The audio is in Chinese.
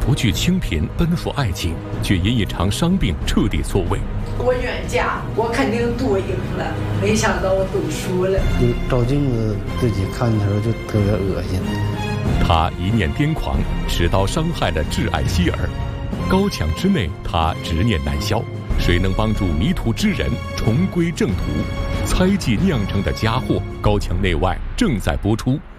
不惧清贫，奔赴爱情，却因一场伤病彻底错位。 我冤家，我肯定赌赢了，没想到我赌输了。 就照镜子自己看的时候就特别恶心。 他一念癫狂，持刀伤害了挚爱希儿。高墙之内，他执念难消。谁能帮助迷途之人重归正途？猜忌酿成的佳祸，高墙内外正在播出。